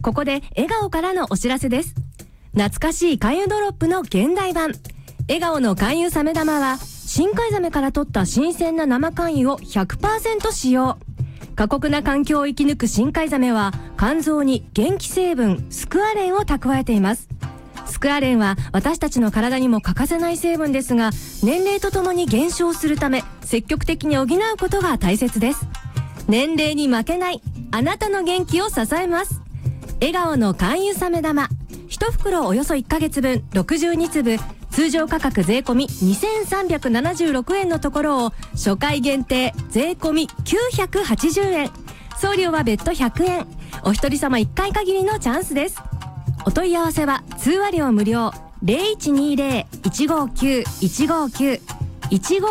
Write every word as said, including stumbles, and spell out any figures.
ここで笑顔からのお知らせです。懐かしい勧誘ドロップの現代版、笑顔の勧誘サメ玉は深海ザメから取った新鮮な生肝油を ひゃくパーセント 使用。過酷な環境を生き抜く深海ザメは肝臓に元気成分スクアレンを蓄えています。スクアレンは私たちの体にも欠かせない成分ですが、年齢とともに減少するため積極的に補うことが大切です。年齢に負けないあなたの元気を支えます。笑顔の肝油サメ玉、いち袋およそいっかげつぶんろくじゅうにつぶ、通常価格税込みにせんさんびゃくななじゅうろくえんのところを初回限定税込みきゅうひゃくはちじゅうえん、送料は別途ひゃくえん、お一人様いっかい限りのチャンスです。お問い合わせは通話料無料 ゼロいちにゼロ いちごきゅう いちごきゅう いちご